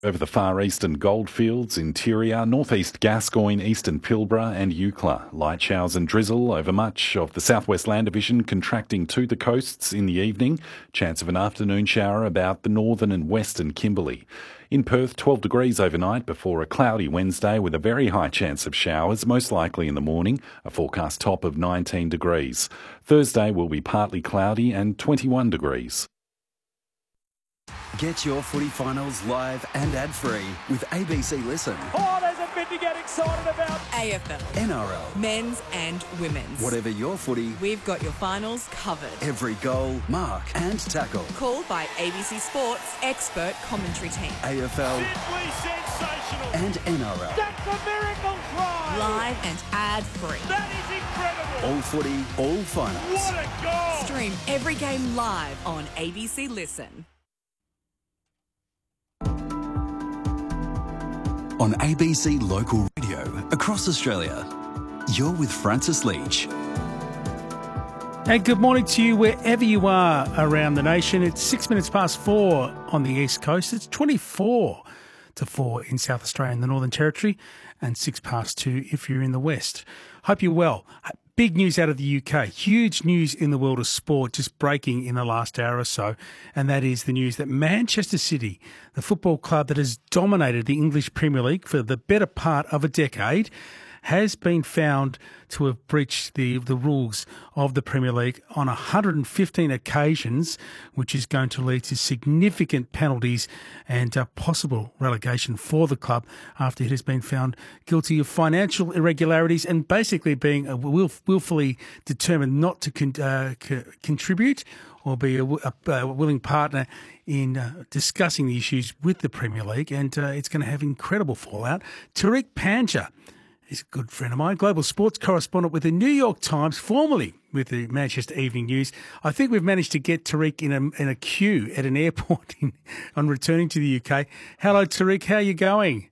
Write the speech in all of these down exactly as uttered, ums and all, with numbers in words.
Over the far eastern Goldfields, interior, northeast Gascoyne, eastern Pilbara and Eucla. Light showers and drizzle over much of the southwest land division, contracting to the coasts in the evening. Chance of an afternoon shower about the northern and western Kimberley. In Perth, twelve degrees overnight before a cloudy Wednesday with a very high chance of showers, most likely in the morning, a forecast top of nineteen degrees. Thursday will be partly cloudy and twenty-one degrees. Get your footy finals live and ad-free with A B C Listen. Oh, there's a bit to get excited about. A F L, N R L, men's and women's. Whatever your footy, we've got your finals covered. Every goal, mark and tackle. Called by A B C Sports expert commentary team. A F L. Simply sensational. And N R L. That's a miracle try. Live and ad-free. That is incredible. All footy, all finals. What a goal. Stream every game live on A B C Listen. On A B C Local Radio across Australia, you're with Francis Leach. And good morning to you wherever you are around the nation. It's six minutes past four on the East Coast. It's twenty-four to four in South Australia and the Northern Territory, and six past two if you're in the West. Hope you're well. Big news out of the U K. Huge news in the world of sport just breaking in the last hour or so. And that is the news that Manchester City, the football club that has dominated the English Premier League for the better part of a decade, has been found to have breached the, the rules of the Premier League on one hundred fifteen occasions, which is going to lead to significant penalties and uh, possible relegation for the club after it has been found guilty of financial irregularities and basically being a will, willfully determined not to con, uh, co- contribute or be a, a, a willing partner in uh, discussing the issues with the Premier League, and uh, it's going to have incredible fallout. Tariq Panja, he's a good friend of mine, global sports correspondent with the New York Times, formerly with the Manchester Evening News. I think we've managed to get Tariq in a, in a queue at an airport in, on returning to the U K. Hello, Tariq. How are you going?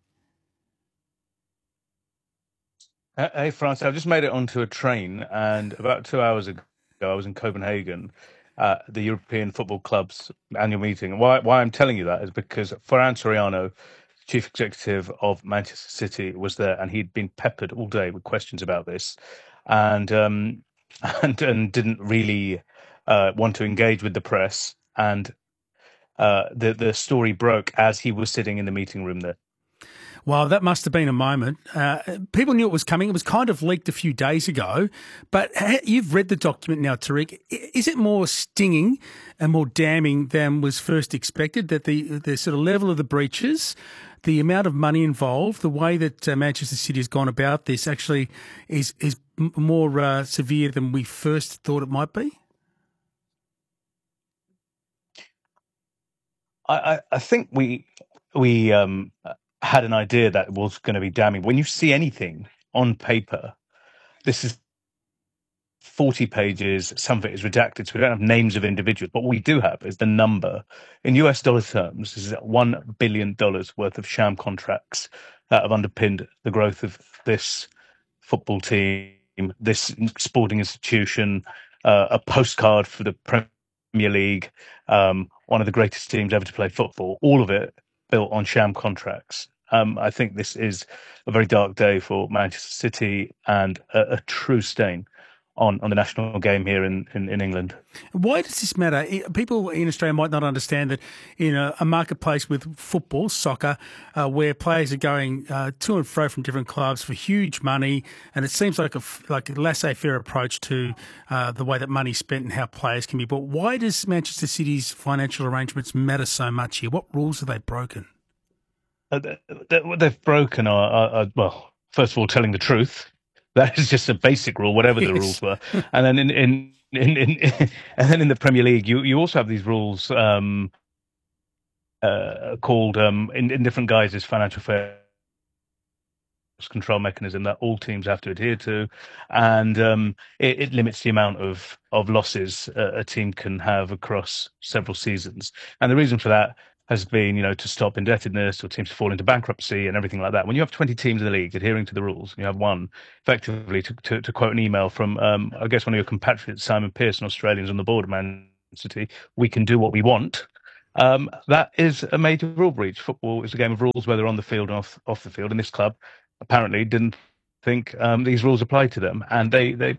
Hey, France. I've just made it onto a train, and about two hours ago, I was in Copenhagen at the European Football Club's annual meeting. Why, why I'm telling you that is because Ferran Soriano, Chief Executive of Manchester City, was there, and he'd been peppered all day with questions about this, and um, and, and didn't really uh, want to engage with the press. And uh, the the story broke as he was sitting in the meeting room there. Well, that must have been a moment. Uh, people knew it was coming. It was kind of leaked a few days ago. But you've read the document now, Tariq. Is it more stinging and more damning than was first expected, that the, the sort of level of the breaches, the amount of money involved, the way that uh, Manchester City has gone about this actually is, is more uh, severe than we first thought it might be? I, I think we... we um, had an idea that was going to be damning. When you see anything on paper, this is forty pages, some of it is redacted, so we don't have names of individuals. What we do have is the number. In U S dollar terms, this is one billion dollars worth of sham contracts that have underpinned the growth of this football team, this sporting institution, uh, a postcard for the Premier League, um, one of the greatest teams ever to play football, all of it built on sham contracts. Um, I think this is a very dark day for Manchester City and a, a true stain on, on the national game here in, in, in England. Why does this matter? People in Australia might not understand that in a, a marketplace with football, soccer, uh, where players are going uh, to and fro from different clubs for huge money, and it seems like a, like a laissez-faire approach to uh, the way that money's spent and how players can be bought. Why does Manchester City's financial arrangements matter so much here? What rules have they broken? Uh, what they've broken are, are, are, well, first of all, telling the truth. That is just a basic rule, whatever the yes. rules were. And then in, in, in, in, and then in the Premier League, you, you also have these rules um, uh, called, um, in, in different guises, financial fair control mechanism that all teams have to adhere to, and um, it, it limits the amount of of losses uh, a team can have across several seasons. And the reason for that has been, you know, to stop indebtedness or teams to fall into bankruptcy and everything like that. When you have twenty teams in the league adhering to the rules, and you have one, effectively, to, to, to quote an email from, um, I guess, one of your compatriots, Simon Pearson, Australians on the board of Man City, we can do what we want. Um, that is a major rule breach. Football is a game of rules, whether on the field and off off the field. And this club apparently didn't think um, these rules applied to them, and they they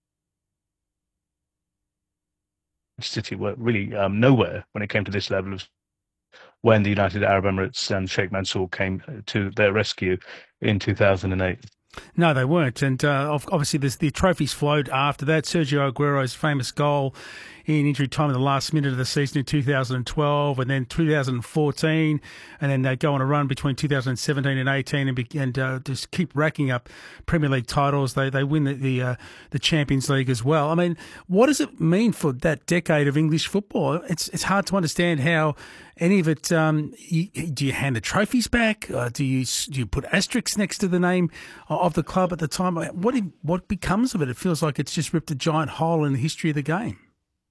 City were really um, nowhere when it came to this level of when the United Arab Emirates and Sheikh Mansour came to their rescue in two thousand eight. No, they weren't. And uh, obviously, there's the trophies flowed after that. Sergio Aguero's famous goal in injury time in the last minute of the season in two thousand twelve, and then two thousand fourteen, and then they go on a run between two thousand seventeen and eighteen, and, be, and uh, just keep racking up Premier League titles. They they win the the, uh, the Champions League as well. I mean, what does it mean for that decade of English football? It's it's hard to understand how any of it. Um, you, do you hand the trophies back? Uh, do you do you put asterisks next to the name of the club at the time? What what becomes of it? It feels like it's just ripped a giant hole in the history of the game.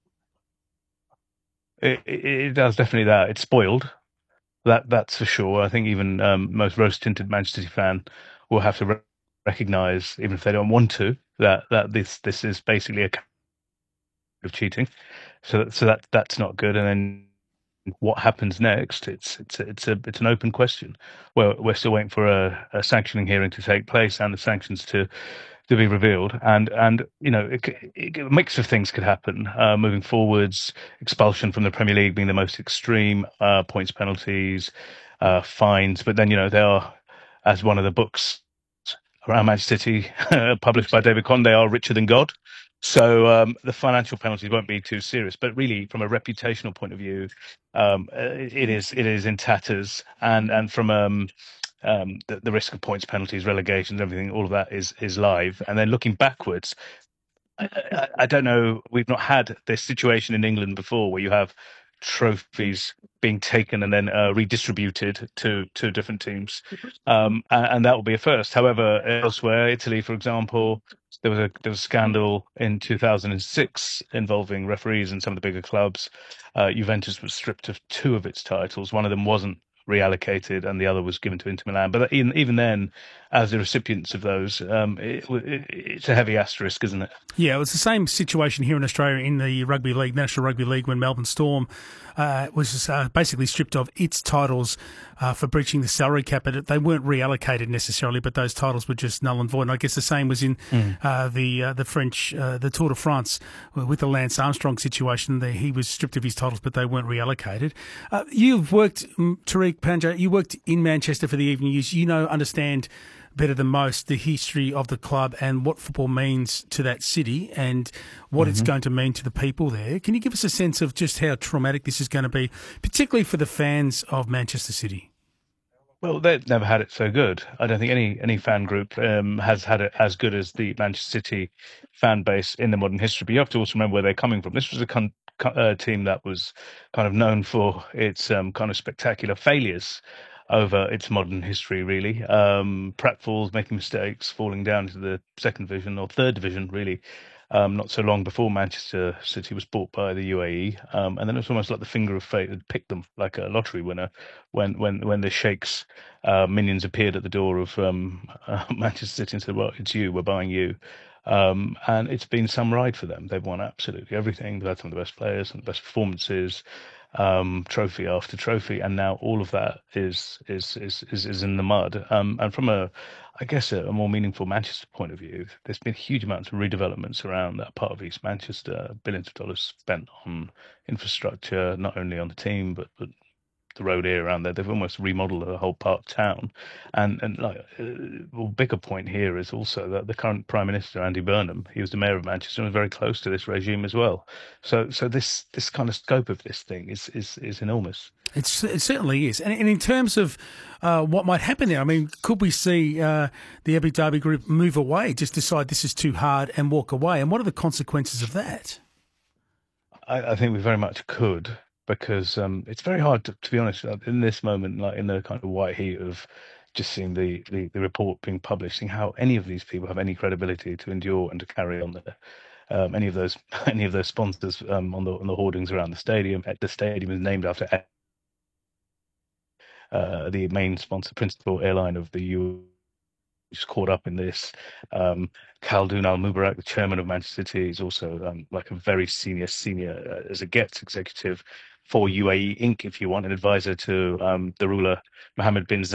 It, it, it does definitely that. It's spoiled. That that's for sure. I think even um, most rose-tinted Manchester City fan will have to re- recognise, even if they don't want to, that that this this is basically a kind of cheating. So so that that's not good. And then what happens next? It's it's a, it's a it's an open question. Well, we're still waiting for a, a sanctioning hearing to take place and the sanctions to. to be revealed, and and you know it, it, a mix of things could happen uh, moving forwards. Expulsion from the Premier League being the most extreme, uh, points, penalties, uh, fines. But then you know they are, as one of the books around Manchester City published by David Conn, they are richer than God. So um, the financial penalties won't be too serious. But really, from a reputational point of view, um, it, it is it is in tatters, and and from um, Um, the, the risk of points, penalties, relegations, everything, all of that is is live. And then looking backwards, I, I, I don't know, we've not had this situation in England before where you have trophies being taken and then uh, redistributed to, to different teams. Um, and, and that will be a first. However, elsewhere, Italy, for example, there was a there was a scandal in two thousand six involving referees in some of the bigger clubs. Uh, Juventus was stripped of two of its titles. One of them wasn't reallocated and the other was given to Inter Milan. But even, even then, as the recipients of those, um, it, it, it's a heavy asterisk, isn't it? Yeah, it was the same situation here in Australia in the Rugby League, National Rugby League, when Melbourne Storm uh, was uh, basically stripped of its titles uh, for breaching the salary cap. But they weren't reallocated necessarily, but those titles were just null and void. And I guess the same was in mm. uh, the uh, the French, uh, the Tour de France with the Lance Armstrong situation. There, he was stripped of his titles, but they weren't reallocated. Uh, you've worked, Tariq Panja, you worked in Manchester for the evening years. You know, understand better than most the history of the club and what football means to that city and what mm-hmm. it's going to mean to the people there. Can you give us a sense of just how traumatic this is going to be, particularly for the fans of Manchester City? Well, they've never had it so good. I don't think any any fan group um, has had it as good as the Manchester City fan base in the modern history. But you have to also remember where they're coming from. This was a con- uh, team that was kind of known for its um, kind of spectacular failures over its modern history, really. Um, pratfalls, making mistakes, falling down to the second division or third division, really, um, not so long before Manchester City was bought by the U A E. Um, and then it was almost like the finger of fate had picked them like a lottery winner when when, when the Sheikh's uh, minions appeared at the door of um, uh, Manchester City and said, well, it's you, we're buying you. Um, and it's been some ride for them. They've won absolutely everything. They've had some of the best players and the best performances. Um, trophy after trophy, and now all of that is is is is, is in the mud. Um, and from a, I guess, a, a more meaningful Manchester point of view, there's been huge amounts of redevelopments around that part of East Manchester. Billions of dollars spent on infrastructure, not only on the team but but the road area around there. They've almost remodeled the whole part of town. And and like, uh, well, bigger point here is also that the current Prime Minister, Andy Burnham, he was the mayor of Manchester and was very close to this regime as well. So so this this kind of scope of this thing is is, is enormous. It's, it certainly is. And, and in terms of uh, what might happen there, I mean, could we see uh, the Abu Dhabi group move away, just decide this is too hard and walk away? And what are the consequences of that? I, I think we very much could. Because um, it's very hard, to, to be honest, in this moment, like in the kind of white heat of just seeing the, the, the report being published, seeing how any of these people have any credibility to endure and to carry on there. Um, any of those, any of those sponsors um, on the on the hoardings around the stadium. The stadium is named after uh, the main sponsor, principal airline of the U. Who's caught up in this. Um, Khaldoon Al Mubarak, the chairman of Manchester City, is also um, like a very senior, senior uh, as a gets executive for U A E Incorporated, if you want, an advisor to um, the ruler Mohammed bin Zayed